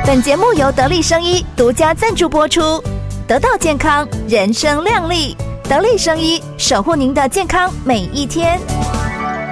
本节目由得力生医独家赞助播出，得到健康，人生亮丽。得力生医，守护您的健康每一天。